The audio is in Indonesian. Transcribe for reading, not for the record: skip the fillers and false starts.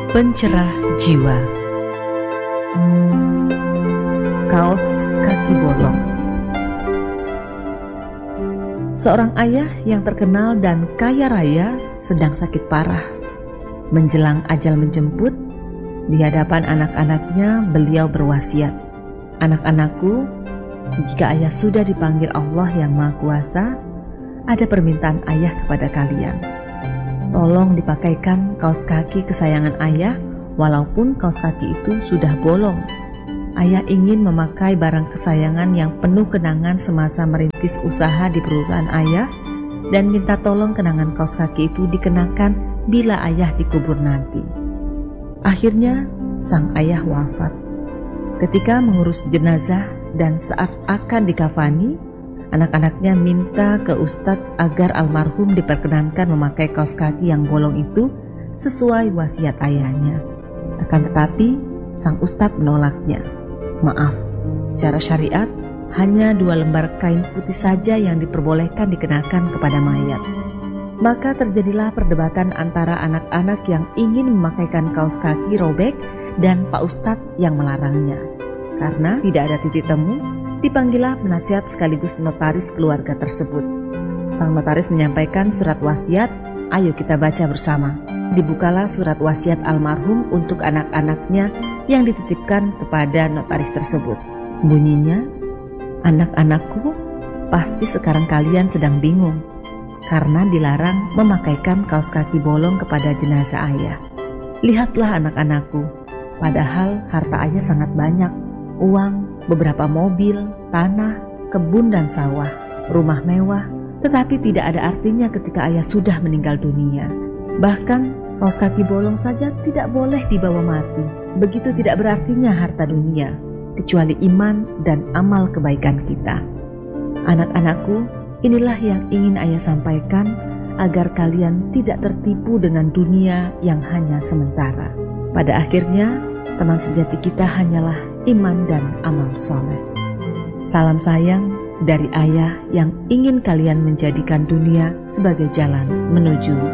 Pencerah jiwa. Kaos kaki bolong. Seorang ayah yang terkenal dan kaya raya sedang sakit parah. Menjelang ajal menjemput, di hadapan anak-anaknya beliau berwasiat, "Anak-anakku, jika ayah sudah dipanggil Allah yang Maha Kuasa, ada permintaan ayah kepada kalian. Tolong dipakaikan kaos kaki kesayangan ayah, walaupun kaos kaki itu sudah bolong. Ayah ingin memakai barang kesayangan yang penuh kenangan semasa merintis usaha di perusahaan ayah, dan minta tolong kenangan kaos kaki itu dikenakan bila ayah dikubur nanti." Akhirnya sang ayah wafat. Ketika mengurus jenazah dan saat akan dikafani, anak-anaknya minta ke ustadz agar almarhum diperkenankan memakai kaos kaki yang bolong itu sesuai wasiat ayahnya. Akan tetapi sang ustadz menolaknya. Maaf, secara syariat hanya 2 lembar kain putih saja yang diperbolehkan dikenakan kepada mayat. Maka terjadilah perdebatan antara anak-anak yang ingin memakaikan kaos kaki robek dan Pak Ustadz yang melarangnya. Karena tidak ada titik temu, dipanggillah penasihat sekaligus notaris keluarga tersebut. Sang notaris menyampaikan surat wasiat, "Ayo kita baca bersama." Dibukalah surat wasiat almarhum untuk anak-anaknya yang dititipkan kepada notaris tersebut. Bunyinya, "Anak-anakku, pasti sekarang kalian sedang bingung karena dilarang memakaikan kaos kaki bolong kepada jenazah ayah. Lihatlah anak-anakku, padahal harta ayah sangat banyak. Uang, beberapa mobil, tanah, kebun dan sawah, rumah mewah, tetapi tidak ada artinya ketika ayah sudah meninggal dunia. Bahkan kaos kaki bolong saja tidak boleh dibawa mati. Begitu tidak berartinya harta dunia, kecuali iman dan amal kebaikan kita. Anak-anakku, inilah yang ingin ayah sampaikan agar kalian tidak tertipu dengan dunia yang hanya sementara. Pada akhirnya, teman sejati kita hanyalah iman dan amal soleh. Salam sayang dari ayah yang ingin kalian menjadikan dunia sebagai jalan menuju